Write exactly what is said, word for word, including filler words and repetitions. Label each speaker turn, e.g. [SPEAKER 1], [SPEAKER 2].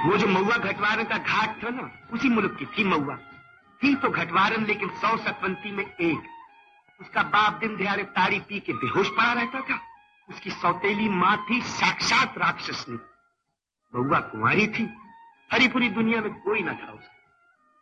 [SPEAKER 1] वो जो महुआ घटवारन का घाट था ना, उसी मुल्क की थी महुआ। थी तो घटवारन, लेकिन सौ सतवंती में एक। उसका बाप दिन दिहाड़े ताड़ी पी के बेहोश पड़ा रहता था। उसकी सौतेली माँ थी साक्षात राक्षसनी। महुआ कुंवारी थी, हरी पूरी दुनिया में कोई न था उसका।